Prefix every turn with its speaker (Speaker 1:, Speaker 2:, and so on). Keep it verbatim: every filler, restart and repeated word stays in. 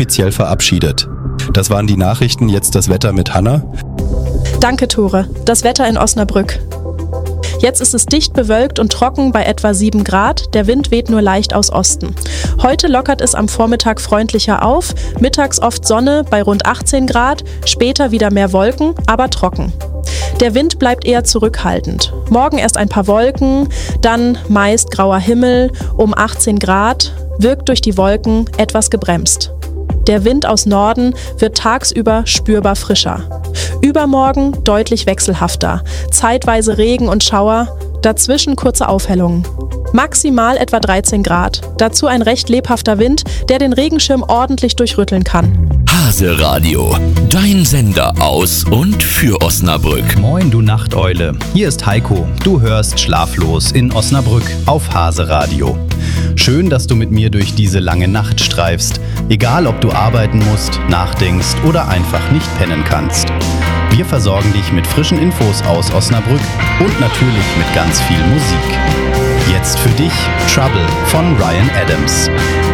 Speaker 1: offiziell verabschiedet. Das waren die Nachrichten, jetzt das Wetter mit Hanna.
Speaker 2: Danke, Tore. Das Wetter in Osnabrück. Jetzt ist es dicht bewölkt und trocken bei etwa sieben Grad. Der Wind weht nur leicht aus Osten. Heute lockert es am Vormittag freundlicher auf, mittags oft Sonne bei rund achtzehn Grad, später wieder mehr Wolken, aber trocken. Der Wind bleibt eher zurückhaltend. Morgen erst ein paar Wolken, dann meist grauer Himmel um achtzehn Grad, wirkt durch die Wolken etwas gebremst. Der Wind aus Norden wird tagsüber spürbar frischer. Übermorgen deutlich wechselhafter, zeitweise Regen und Schauer, dazwischen kurze Aufhellungen. Maximal etwa dreizehn Grad, dazu ein recht lebhafter Wind, der den Regenschirm ordentlich durchrütteln kann.
Speaker 3: Hase Radio, dein Sender aus und für Osnabrück.
Speaker 4: Moin, du Nachteule. Hier ist Heiko. Du hörst Schlaflos in Osnabrück auf Hase Radio. Schön, dass du mit mir durch diese lange Nacht streifst. Egal, ob du arbeiten musst, nachdenkst oder einfach nicht pennen kannst. Wir versorgen dich mit frischen Infos aus Osnabrück und natürlich mit ganz viel Musik. Jetzt für dich Trouble von Ryan Adams.